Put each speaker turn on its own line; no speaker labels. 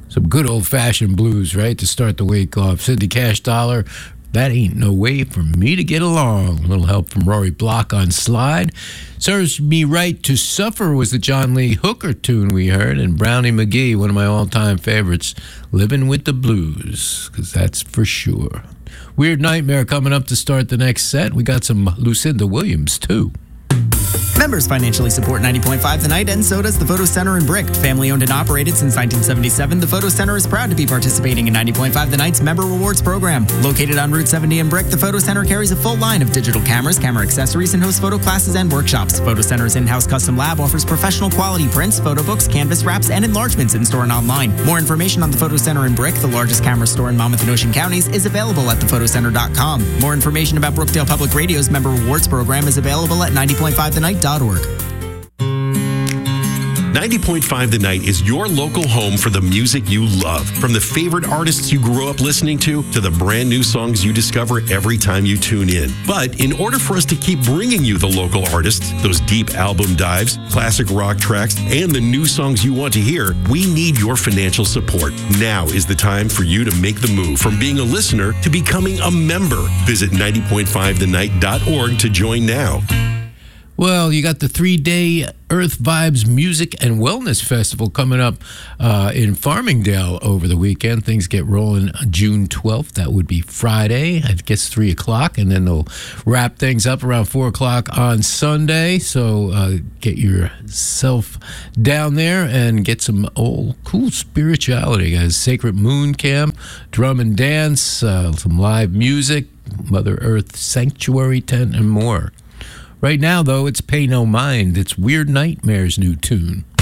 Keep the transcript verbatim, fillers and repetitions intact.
Some good old-fashioned blues, right, to start the week off. Cindy Cash Dollar, That Ain't No Way for Me to Get Along. A little help from Rory Block on Slide. Serves Me Right to Suffer was the John Lee Hooker tune we heard. And Brownie McGee, one of my all-time favorites, Living with the Blues, because that's for sure. Weird Nightmare coming up to start the next set. We got some Lucinda Williams, too.
Members financially support ninety point five The Night, and so does the Photo Center in Brick. Family owned and operated since nineteen seventy-seven, the Photo Center is proud to be participating in ninety point five The Night's Member Rewards program. Located on Route seventy in Brick, the Photo Center carries a full line of digital cameras, camera accessories, and hosts photo classes and workshops. Photo Center's in-house custom lab offers professional quality prints, photo books, canvas wraps, and enlargements in-store and online. More information on the Photo Center in Brick, the largest camera store in Monmouth and Ocean counties, is available at the photo center dot com. More information about Brookdale Public Radio's Member Rewards program is available at ninety point five the night dot org.
ninety point five The Night is your local home for the music you love. From the favorite artists you grew up listening to, to the brand new songs you discover every time you tune in. But in order for us to keep bringing you the local artists, those deep album dives, classic rock tracks, and the new songs you want to hear, we need your financial support. Now is the time for you to make the move from being a listener to becoming a member. Visit ninety point five the night dot org to join now.
Well, you got the three-day Earth Vibes Music and Wellness Festival coming up uh, in Farmingdale over the weekend. Things get rolling June twelfth. That would be Friday. I guess three o'clock, and then they'll wrap things up around four o'clock on Sunday. So uh, get yourself down there and get some old cool spirituality, guys. Sacred Moon Camp, drum and dance, uh, some live music, Mother Earth Sanctuary Tent, and more. Right now, though, it's Pay No Mind. It's Weird Nightmare's new tune.